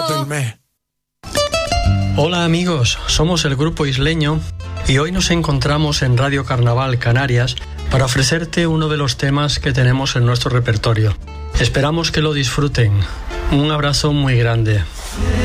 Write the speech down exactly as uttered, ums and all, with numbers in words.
del mes. Hola amigos, somos el Grupo Isleño y hoy nos encontramos en Radio Carnaval Canarias para ofrecerte uno de los temas que tenemos en nuestro repertorio. Esperamos que lo disfruten. Un abrazo muy grande.